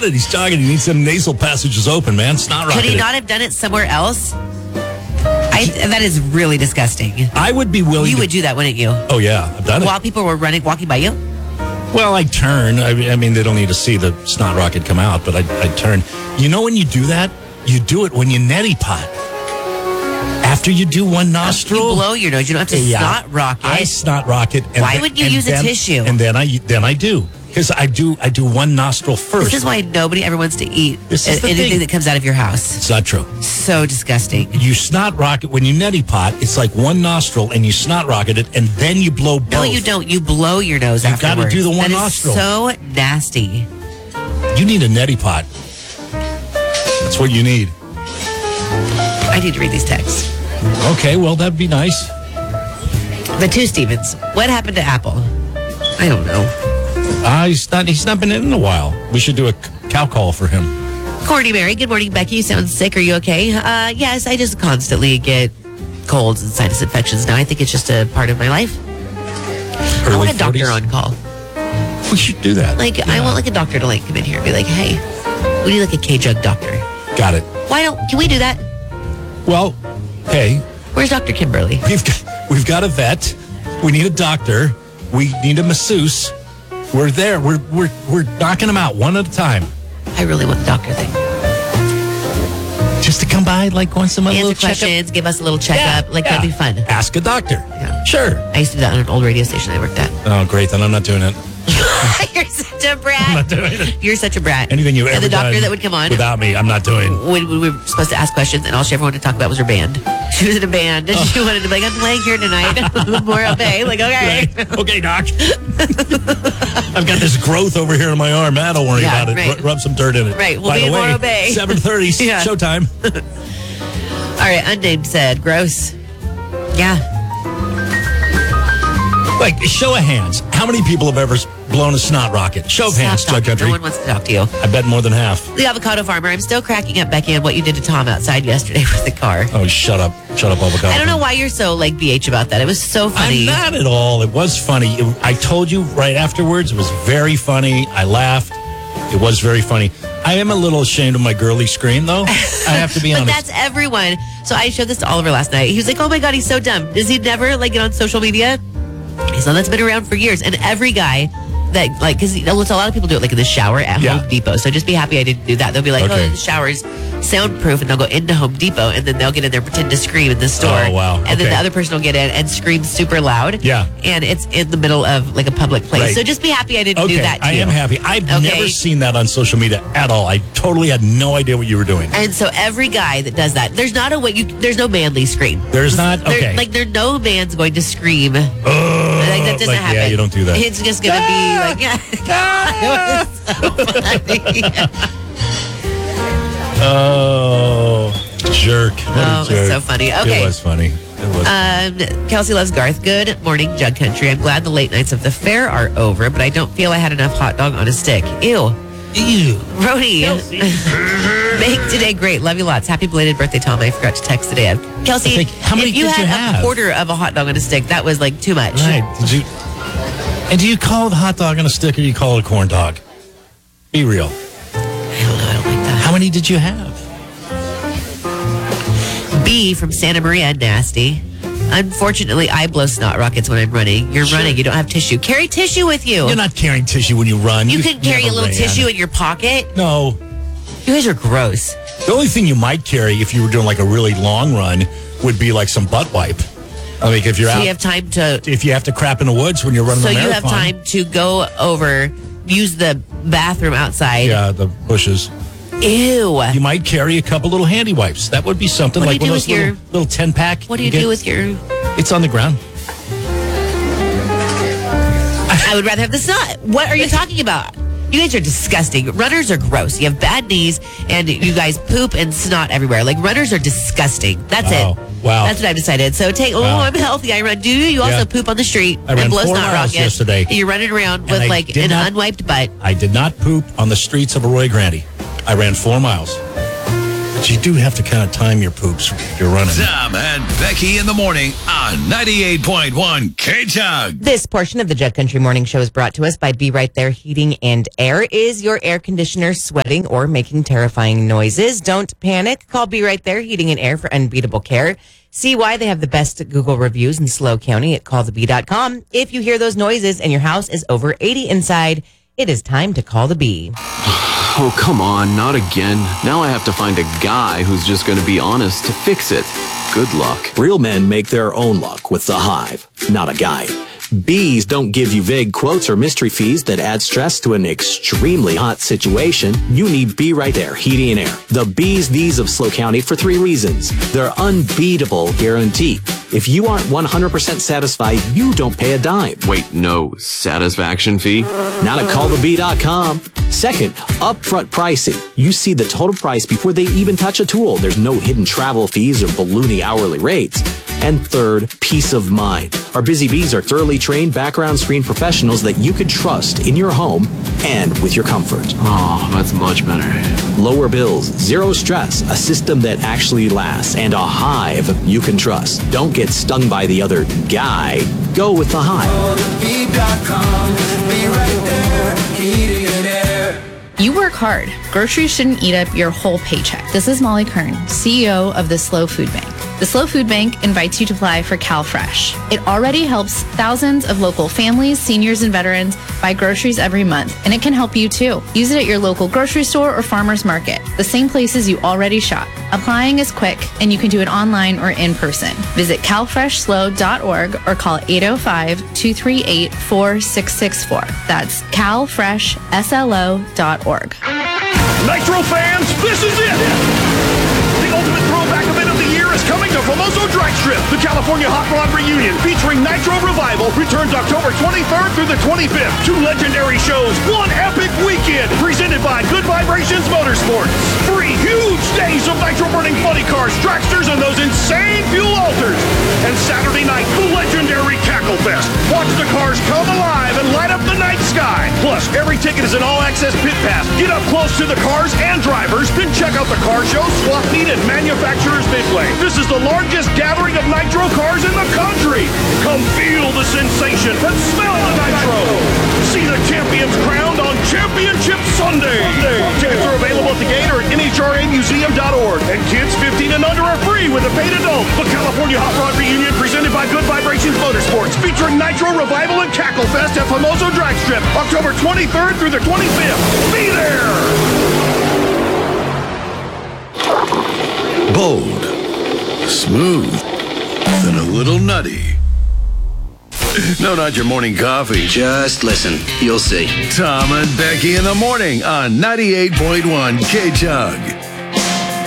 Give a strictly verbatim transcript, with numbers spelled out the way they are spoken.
done it. He's jogging. He needs some nasal passages open, man. Snot rocket. Could he it. not have done it somewhere else? I, that is really disgusting. I would be willing You to... would do that, wouldn't you? Oh, yeah. I've done it. While people were running, walking by you? Well, I turn. I, I mean, they don't need to see the snot rocket come out, but I, I turn. You know when you do that? You do it when you neti pot. After you do one nostril... You blow your nose. You don't have to Yeah. snot rocket. I snot rocket. And Why then- would you and use a then- tissue? And then I then I do. Because I do I do one nostril first. This is why nobody ever wants to eat This is the anything thing. that comes out of your house. It's not true. So disgusting. You snot rocket when you neti pot. It's like one nostril, and you snot rocket it, and then you blow both. No, you don't. You blow your nose You afterwards. gotta do the one That is nostril. so nasty. You need a neti pot. That's what you need. I need to read these texts. Okay, well that'd be nice. The two Stevens. What happened to Apple? I don't know. Uh, he's not. He's not been in in a while. We should do a cow call for him. Corny Mary. Good morning, Becky. You sound sick. Are you okay? Uh, yes, I just constantly get colds and sinus infections now. I think it's just a part of my life. I Early want a doctor forties. on call. We should do that. Like, I want like a doctor to like come in here and be like, hey, we need like a K-Jug doctor. Got it. Why don't, can we do that? Well, hey, Where's Doctor Kimberly? we've got, we've got a vet. We need a doctor. We need a masseuse. We're there. We're we're we're knocking them out one at a time. I really want the doctor thing. Just to come by like once a month. Answer little checkup. questions, give us a little checkup. Like, yeah. that'd be fun. Ask a doctor. Yeah. Sure. I used to do that on an old radio station I worked at. Oh, great. Then I'm not doing it. You're such a brat. I'm not doing it. You're such a brat. Anything you ever And the doctor done that would come on without me, I'm not doing. when we were supposed to ask questions, and all she ever wanted to talk about was her band. She was in a band, and she wanted to be like, I'm playing here tonight. Memorial Bay. Like, okay. Right. Okay, doc. I've got this growth over here in my arm. Ah, don't worry Yeah, about it. right. R- rub some dirt in it. Right, we'll By be the in way, Morro Bay. seven thirty, Yeah. showtime. All right, unnamed said, gross. Yeah. Like, show of hands. How many people have ever blown a snot rocket? Show of hands, Stop Jug talking. Country. No one wants to talk to you. I bet more than half. The avocado farmer. I'm still cracking up, Becky, on what you did to Tom outside yesterday with the car. Oh, shut up. Shut up, avocado. I don't know why you're so like B H about that. It was so funny. I'm not at all. It was funny. It- I told you right afterwards. It was very funny. I laughed. It was very funny. I am a little ashamed of my girly scream, though. I have to be But honest. that's everyone. So I showed this to Oliver last night. He was like, oh my God, he's so dumb. Does he never like get on social media? He's one that's been around for years. And every guy that like, because a lot of people do it like in the shower at Yeah. Home Depot. So just be happy I didn't do that. They'll be like, Okay. oh, the shower's soundproof, and they'll go into Home Depot, and then they'll get in there, pretend to scream in the store. Oh, wow. And then Okay. the other person will get in and scream super loud. Yeah. And it's in the middle of like a public place. Right. So just be happy I didn't Okay, do that too. I am happy. I've Okay. never seen that on social media at all. I totally had no idea what you were doing. And so every guy that does that, there's not a way you. There's no manly scream. There's not? There- Okay. Like there's no man's going to scream. Uh, like that doesn't like, happen. yeah, you don't do that. It's just gonna be like yeah. It was so funny. Oh, jerk. What a Oh, it's jerk. so funny. Okay. It was funny. It was. Um, Kelsey loves Garth. Good morning, Jug Country. I'm glad the late nights of the fair are over, but I don't feel I had enough hot dog on a stick. Ew. Ew. Rody, make today great. Love you lots. Happy belated birthday, Tom. I forgot to text today. Kelsey, I think- how many if you did had you a have? quarter of a hot dog on a stick, that was like too much. Right. Did you? And do you call it a hot dog on a stick or do you call it a corn dog? Be real. I don't know. I don't like that. How many did you have? B from Santa Maria, nasty. Unfortunately, I blow snot rockets when I'm running. You're Sure. running. You don't have tissue. Carry tissue with you. You're not carrying tissue when you run. you can carry a never little ran. tissue in your pocket. No. You guys are gross. The only thing you might carry if you were doing like a really long run would be like some butt wipe. I mean, if you're So out, you have time to. if you have to crap in the woods when you're running So the you have marathon. time to go over, use the bathroom outside. Yeah, the bushes. Ew. You might carry a couple little handy wipes. That would be something What do like you one do of those with your- little, little ten pack. What do you get. do with your? It's on the ground. I would rather have the snot. What are you talking about? You guys are disgusting. Runners are gross. You have bad knees, and you guys poop and snot everywhere. Like runners are disgusting. That's Wow. it. Wow. That's what I've decided. So take. Oh, Wow. I'm healthy. I run. Do you? You also Yeah. poop on the street I ran and blow four snot miles rockets yesterday. And you're running around And with I like did an not- unwiped butt. I did not poop on the streets of Arroyo Grande. I ran four miles. I But you do have to kind of time your poops if you're running. Tom and Becky in the morning on ninety-eight point one K-Tug. This portion of the Jug Country Morning Show is brought to us by Be Right There Heating and Air. Is your air conditioner sweating or making terrifying noises? Don't panic. Call Be Right There Heating and Air for unbeatable care. See why they have the best Google reviews in SLO County at call the bee dot com. If you hear those noises and your house is over eighty inside, it is time to call the Bee. Oh, come on, not again. Now I have to find a guy who's just going to be honest to fix it. Good luck. Real men make their own luck with the Hive, not a guide. Bees don't give you vague quotes or mystery fees that add stress to an extremely hot situation. You need Be Right There Heating and Air. The Bees These of SLO County for three reasons. Their unbeatable guarantee. If you aren't one hundred percent satisfied, you don't pay a dime. Wait, no satisfaction fee? Not at call the bee dot com. Second, upfront pricing. You see the total price before they even touch a tool. There's no hidden travel fees or balloony hourly rates. And third, peace of mind. Our Busy Bees are thoroughly trained background screen professionals that you could trust in your home and with your comfort. Oh, that's much better. Lower bills, zero stress, a system that actually lasts, and a Hive you can trust. Don't get stung by the other guy. Go with the Hive. call the bee dot com. Be right there, heating and air. You work hard. Groceries shouldn't eat up your whole paycheck. This is Molly Kern, C E O of the SLO Food Bank. The SLO Food Bank invites you to apply for CalFresh. It already helps thousands of local families, seniors, and veterans buy groceries every month, and it can help you too. Use it at your local grocery store or farmer's market, the same places you already shop. Applying is quick, and you can do it online or in person. Visit cal fresh slow dot org or call eight oh five, two three eight, four six six four. That's cal fresh slo dot org. Nitro fans, this is it! The ultimate throwback event of the year is coming to Famoso Drag Strip. The California Hot Rod Reunion featuring Nitro Revival returns October twenty-third through the twenty-fifth. Two legendary shows, one epic weekend, presented by Good Vibrations Motorsports. Three huge days of nitro-burning funny cars, dragsters, and those insane fuel alters. And Saturday night, the legendary Cackle Fest. Watch the cars come alive and light up the night sky. Plus, every ticket is an all-access pit pass. Get up close to the cars and drivers, then check out the car show, swap meet, and manufacturer's midway. This is the largest gathering of nitro cars in the country. Come feel the sensation and smell the nitro. See the champions crowned on Championship Sunday. Tickets are available at the gate or at N H R A museum dot org. And kids fifteen and under are free with a paid adult. The California Hot Rod Reunion presented by Good Vibrations Motorsports, featuring Nitro Revival and Cackle Fest at Famoso Drag Strip, October twenty-third through the twenty-fifth. Be there! Bold, smooth, and a little nutty. No, not your morning coffee. Just listen. You'll see. Tom and Becky in the morning on ninety-eight point one K-Tug.